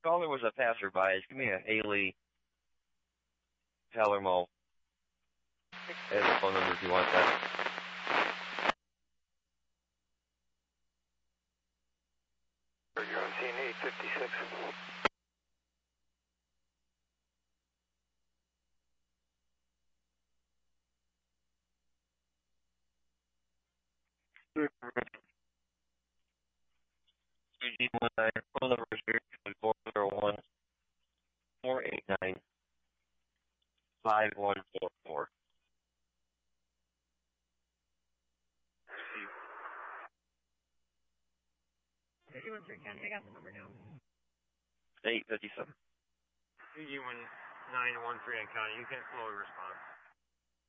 caller was a passerby. Just give me a Haley Palermo as a phone number if you want that. You're on scene 856. UG19, phone number is 401 489 5144. I got the number now. 857. UG1913 on county, you can slowly respond.